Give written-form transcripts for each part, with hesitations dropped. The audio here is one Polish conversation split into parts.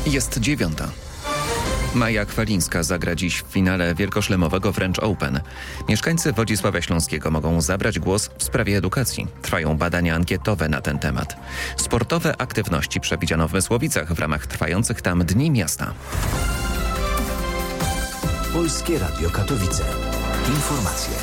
Jest 9. Maja Chwalińska zagra dziś w finale wielkoszlemowego French Open. Mieszkańcy Wodzisławia Śląskiego mogą zabrać głos w sprawie edukacji. Trwają badania ankietowe na ten temat. Sportowe aktywności przewidziano w Mysłowicach w ramach trwających tam Dni Miasta. Polskie Radio Katowice. Informacje.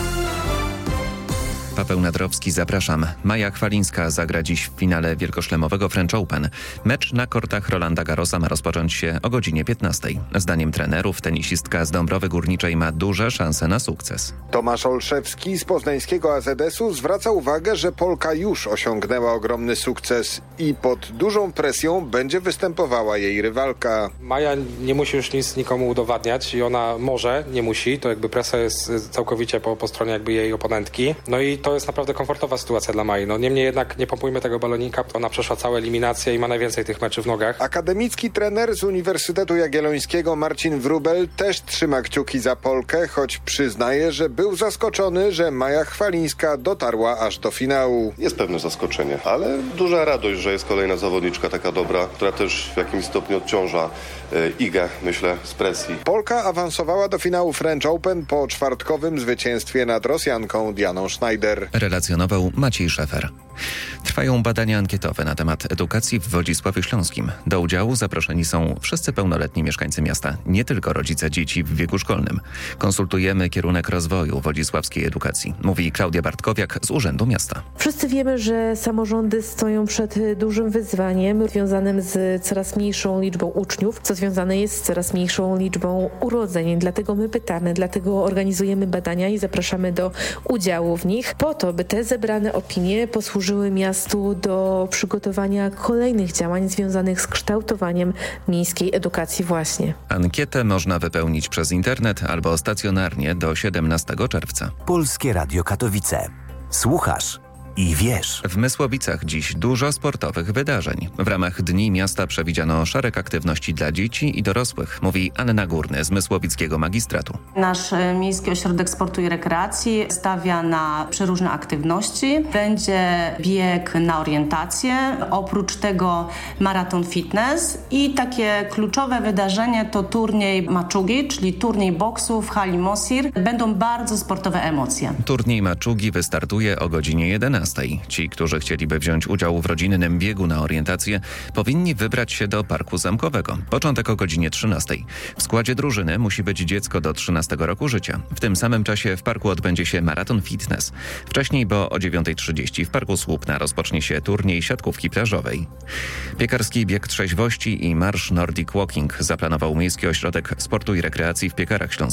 Paweł Nadrowski, zapraszam. Maja Chwalińska zagra dziś w finale wielkoszlemowego French Open. Mecz na kortach Rolanda Garrosa ma rozpocząć się o godzinie 15. Zdaniem trenerów tenisistka z Dąbrowy Górniczej ma duże szanse na sukces. Tomasz Olszewski z poznańskiego AZS-u zwraca uwagę, że Polka już osiągnęła ogromny sukces i pod dużą presją będzie występowała jej rywalka. Maja nie musi już nic nikomu udowadniać i ona może, nie musi. To jakby presja jest całkowicie po stronie jakby jej oponentki. No i to jest naprawdę komfortowa sytuacja dla Mai. No niemniej jednak nie pompujmy tego balonika. Ona przeszła całe eliminacje i ma najwięcej tych meczy w nogach. Akademicki trener z Uniwersytetu Jagiellońskiego Marcin Wróbel też trzyma kciuki za Polkę, choć przyznaje, że był zaskoczony, że Maja Chwalińska dotarła aż do finału. Jest pewne zaskoczenie, ale duża radość, że jest kolejna zawodniczka taka dobra, która też w jakimś stopniu odciąża Igę, myślę, z presji. Polka awansowała do finału French Open po czwartkowym zwycięstwie nad Rosjanką Dianą Schneider. Relacjonował Maciej Szefer. Trwają badania ankietowe na temat edukacji w Wodzisławiu Śląskim. Do udziału zaproszeni są wszyscy pełnoletni mieszkańcy miasta, nie tylko rodzice dzieci w wieku szkolnym. Konsultujemy kierunek rozwoju wodzisławskiej edukacji, mówi Klaudia Bartkowiak z Urzędu Miasta. Wszyscy wiemy, że samorządy stoją przed dużym wyzwaniem związanym z coraz mniejszą liczbą uczniów, co związane jest z coraz mniejszą liczbą urodzeń. Dlatego my pytamy, dlatego organizujemy badania i zapraszamy do udziału w nich, po to, by te zebrane opinie posłużyły miastu do przygotowania kolejnych działań związanych z kształtowaniem miejskiej edukacji właśnie. Ankietę można wypełnić przez internet albo stacjonarnie do 17 czerwca. Polskie Radio Katowice. Słuchasz i wiesz. W Mysłowicach dziś dużo sportowych wydarzeń. W ramach Dni Miasta przewidziano szereg aktywności dla dzieci i dorosłych, mówi Anna Górny z Mysłowickiego Magistratu. Nasz Miejski Ośrodek Sportu i Rekreacji stawia na przeróżne aktywności. Będzie bieg na orientację, oprócz tego maraton fitness i takie kluczowe wydarzenie to turniej maczugi, czyli turniej boksu w hali Mosir. Będą bardzo sportowe emocje. Turniej maczugi wystartuje o godzinie 11. Ci, którzy chcieliby wziąć udział w rodzinnym biegu na orientację, powinni wybrać się do Parku Zamkowego. Początek o godzinie 13. W składzie drużyny musi być dziecko do 13 roku życia. W tym samym czasie w parku odbędzie się maraton fitness. Wcześniej, bo o 9:30 w Parku Słupna rozpocznie się turniej siatkówki plażowej. Piekarski bieg trzeźwości i marsz Nordic Walking zaplanował Miejski Ośrodek Sportu i Rekreacji w Piekarach Śląskich.